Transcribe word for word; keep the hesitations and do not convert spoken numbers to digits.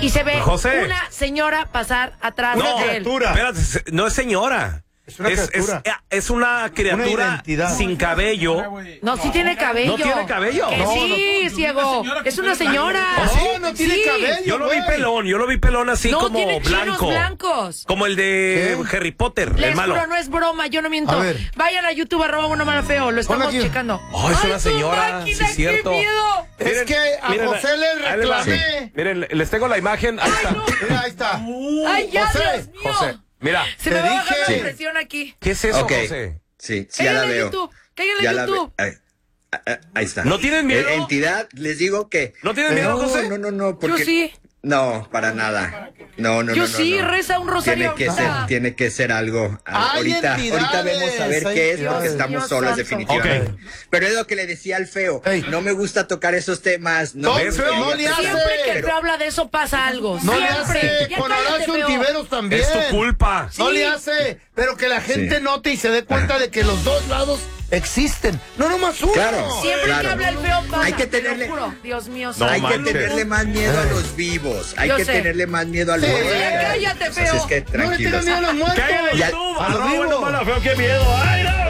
y se ve José. una señora pasar atrás No, de él. espérate, no es señora. Es una Es, criatura. es, es una criatura Una identidad. sin cabello. No, sí tiene cabello. ¿No tiene cabello? Que No, sí, ciego. Es una señora. No, no tiene Sí. cabello. Yo lo vi güey. pelón, yo lo vi pelón así No, como tiene chinos blanco. blancos. Como el de ¿Qué? Harry Potter, Les el malo. juro, no es broma, yo no miento. A ver. Vayan a YouTube, arroba uno malo feo, lo estamos Pon aquí. checando. Oh, es una ¡Ay, su señora, máquina, sí es cierto. ¡Qué miedo! Es Miren, que a miren, José le ahí les va. reclamé. Miren, les tengo la imagen. Ahí está. Mira, ahí está. ¡Ay, ya, José, Dios mío! José, mira. Se Te me va a dije. bajar la Sí. presión aquí. ¿Qué es eso, Ok. José? Sí, sí, ya la Cállale veo. YouTube, cállale Ya la YouTube. veo. Ahí, ahí- ahí está. ¿No tienen miedo? Eh, Entidad, les digo que... ¿No tienen miedo, no, José? No, no, no, porque... Yo sí. No, para nada. No, no, Yo no, no, sí, no. reza un rosario Tiene que ahorita. ser, tiene que ser algo. Hay ahorita, entidades, ahorita vemos a ver hay qué es, porque entidades. estamos Dios solas santo. definitivamente. Ok. Pero es lo que le decía al feo. Ey. No me gusta tocar esos temas. No, No, me ¿ves, gusta- feo? no le hace. Siempre que el Pero- feo habla de eso pasa algo. No le Siempre. hace. Ya Con cállate, Horacio feo. Ontiveros también. Es tu culpa. No Sí. le hace. Pero que la gente Sí. note y se dé cuenta de que los dos lados existen. No nomás uno. Claro. Siempre Claro. que habla el feo pasa. Hay que te lo tenerle- juro. Dios mío, No, santo. Hay que manches. tenerle más miedo a los vivos. Hay Yo que sé. tenerle más miedo a los Sí. muertos. Ya cállate, Así es feo. que No le tengan tranquilos. miedo a los muertos. Cállate, Ya- YouTube. a lo Arroba vivo. Uno Malo Feo, qué miedo. ¡Ay, no!